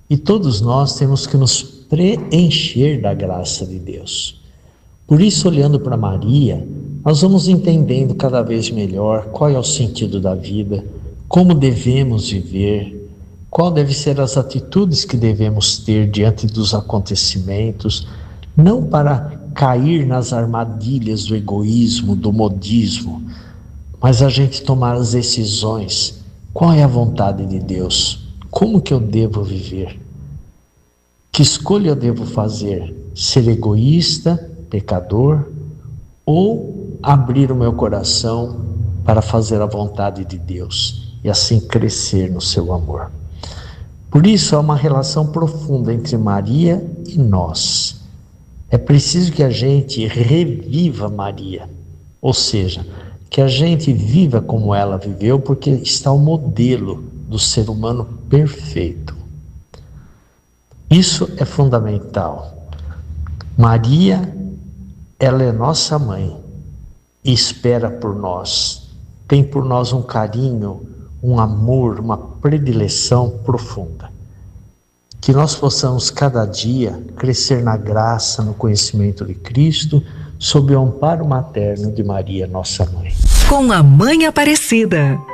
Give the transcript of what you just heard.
E todos nós temos que nos preencher da graça de Deus. Por isso, olhando para Maria, nós vamos entendendo cada vez melhor qual é o sentido da vida, como devemos viver, qual devem ser as atitudes que devemos ter diante dos acontecimentos, não para cair nas armadilhas do egoísmo, do modismo, mas a gente tomar as decisões. Qual é a vontade de Deus? Como que eu devo viver? Que escolha eu devo fazer? Ser egoísta, pecador, ou abrir o meu coração para fazer a vontade de Deus e assim crescer no seu amor? Por isso há uma relação profunda entre Maria e nós. É preciso que a gente reviva Maria, ou seja, que a gente viva como ela viveu, porque está o modelo do ser humano perfeito. Isso é fundamental. Maria, ela é nossa mãe e espera por nós, tem por nós um carinho, um amor, uma predileção profunda. Que nós possamos cada dia crescer na graça, no conhecimento de Cristo, sob o amparo materno de Maria, nossa mãe. Com a Mãe Aparecida,